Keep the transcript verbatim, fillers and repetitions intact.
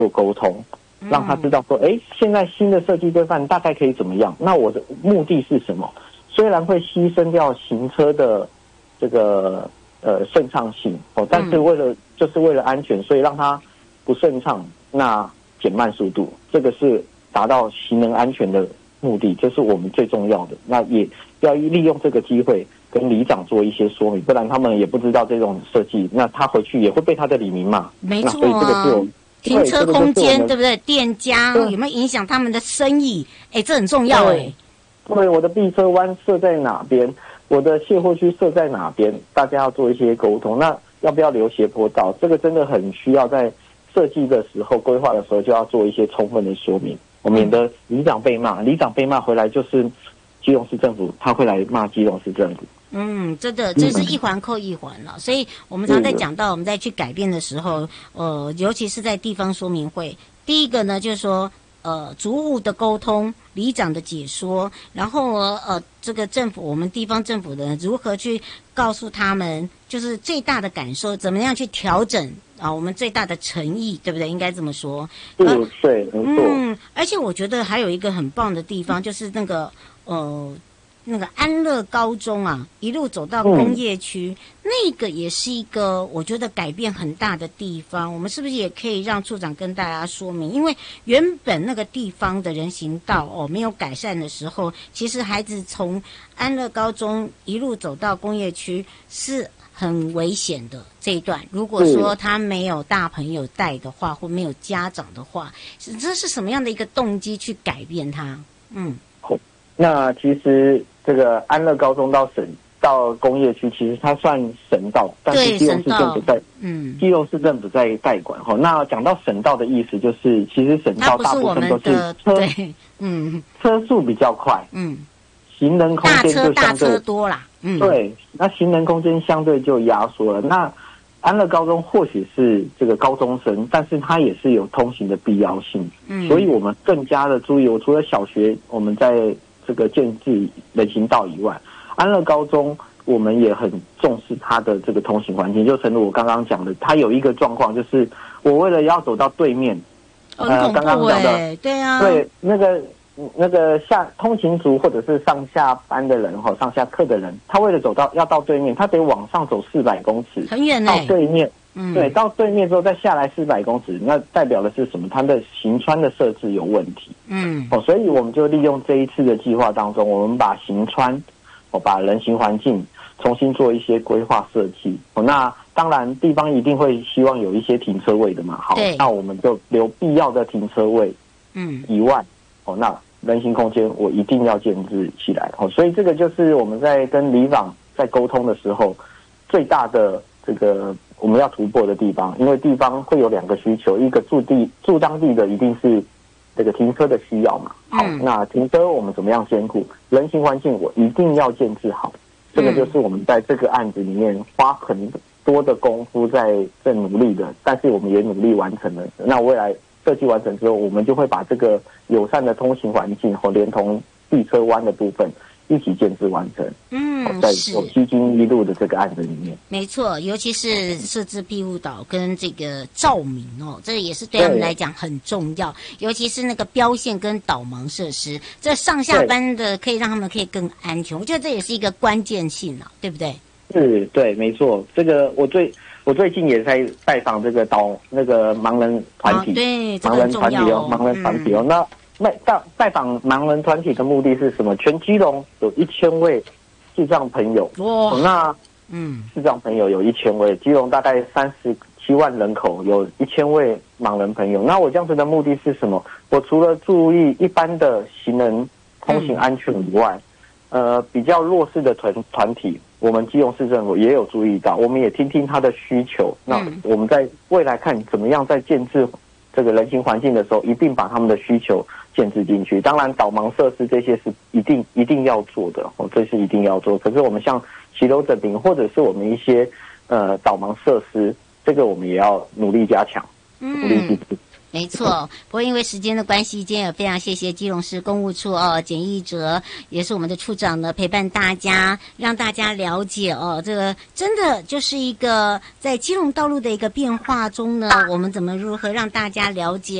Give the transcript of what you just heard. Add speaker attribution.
Speaker 1: 做沟通，让他知道说，哎，现在新的设计规范大概可以怎么样？那我的目的是什么？虽然会牺牲掉行车的这个呃顺畅性哦，但是为了、嗯、就是为了安全，所以让它不顺畅，那减慢速度，这个是达到行人安全的目的，这是我们最重要的。那也要利用这个机会跟里长做一些说明，不然他们也不知道这种设计，那他回去也会被他的里民骂。
Speaker 2: 没错啊，
Speaker 1: 所以这个是我
Speaker 2: 停车空间 对, 对不对？店家有没有影响他们的生意？哎，这很重要哎。
Speaker 1: 对，我的避车弯设在哪边？我的卸货区设在哪边？大家要做一些沟通。那要不要留斜坡道？这个真的很需要在设计的时候、规划的时候就要做一些充分的说明，我免得里长被骂，里长被骂回来就是基隆市政府，他会来骂基隆市政府。
Speaker 2: 嗯，真的，这是一环扣一环了，所以我们常在讲到，我们在去改变的时候，呃，尤其是在地方说明会，第一个呢，就是说。呃，逐户的沟通，里长的解说，然后呃，这个政府，我们地方政府的人如何去告诉他们，就是最大的感受，怎么样去调整啊？我们最大的诚意，对不对？应该这么说。
Speaker 1: 嗯，对，没错。
Speaker 2: 嗯，而且我觉得还有一个很棒的地方，就是那个呃。那个安乐高中啊，一路走到工业区、嗯，那个也是一个我觉得改变很大的地方。我们是不是也可以让处长跟大家说明？因为原本那个地方的人行道哦没有改善的时候，其实孩子从安乐高中一路走到工业区是很危险的这一段。如果说他没有大朋友带的话，或没有家长的话，这是什么样的一个动机去改变它？嗯，
Speaker 1: 那其实。这个安乐高中到省到工业区，其实它算省道，但是基隆市政府在，嗯，基隆市政府在代管哈。那讲到省道的意思，就是其实省道大部分都是车，嗯，车速比较快，嗯，行人空间就相对
Speaker 2: 大车多啦，嗯，
Speaker 1: 对，那行人空间相对就压缩了。那安乐高中或许是这个高中生，但是它也是有通行的必要性，嗯，所以我们更加的注意。我除了小学，我们在这个建制人行道以外，安乐高中我们也很重视它的这个通行环境。就正如我刚刚讲的，它有一个状况，就是我为了要走到对面，
Speaker 2: 哦、呃，刚刚讲的，对啊，
Speaker 1: 对那个那个下通勤族或者是上下班的人哈，上下课的人，他为了走到要到对面，他得往上走四百公尺，
Speaker 2: 很远呢、
Speaker 1: 欸，到对面。嗯，对，到对面之后再下来四百公尺，那代表的是什么？它的行穿的设置有问题。嗯，哦，所以我们就利用这一次的计划当中，我们把行穿，哦，把人行环境重新做一些规划设计。哦，那当然地方一定会希望有一些停车位的嘛。好，那我们就留必要的停车位。嗯，以外，哦，那人行空间我一定要建制起来。哦，所以这个就是我们在跟里长在沟通的时候最大的这个。我们要突破的地方，因为地方会有两个需求，一个住地住当地的一定是这个停车的需要嘛。好，嗯、那停车我们怎么样兼顾人行环境？我一定要建制好，这个就是我们在这个案子里面花很多的功夫在在努力的，但是我们也努力完成了。那未来设计完成之后，我们就会把这个友善的通行环境和连同避车弯的部分。一起建制完成，嗯，在有西京一路的这个案子里面，
Speaker 2: 没错，尤其是设置庇护岛跟这个照明哦，这个也是对他们来讲很重要，尤其是那个标线跟导盲设施，这上下班的可以让他们可以更安全，我觉得这也是一个关键性啊，对不对？
Speaker 1: 是，对，没错，这个我最我最近也在拜访这个导那个盲人团体，
Speaker 2: 啊、对，
Speaker 1: 盲人团体哦，盲人团体哦，嗯、那。拜拜访盲人团体的目的是什么？全基隆有一千位视障朋友，哇、哦，那嗯，视障朋友有一千位，基隆大概三十七万人口，有一千位盲人朋友。那我这样子的目的是什么？我除了注意一般的行人通行安全以外，嗯、呃，比较弱势的团团体，我们基隆市政府也有注意到，我们也听听他的需求。那我们在未来看怎么样在建制这个人行环境的时候，一并把他们的需求建制进去。当然，导盲设施这些是一定一定要做的，哦，这是一定要做。可是我们像骑楼整平，或者是我们一些呃导盲设施，这个我们也要努力加强，努力去
Speaker 2: 没错，不过因为时间的关系，今天也非常谢谢基隆市公务处哦，简义哲也是我们的处长呢，陪伴大家，让大家了解哦，这个真的就是一个在基隆道路的一个变化中呢，我们怎么如何让大家了解。